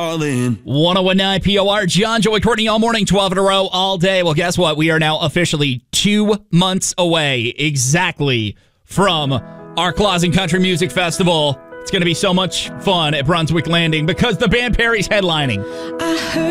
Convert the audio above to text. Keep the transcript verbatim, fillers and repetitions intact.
darling. one oh one point nine P O R, John, Joey, Courtney, all morning, twelve in a row, all day. Well, guess what? We are now officially two months away exactly from our Claus Country Music Festival. It's going to be so much fun at Brunswick Landing because the band Perry's headlining. I heard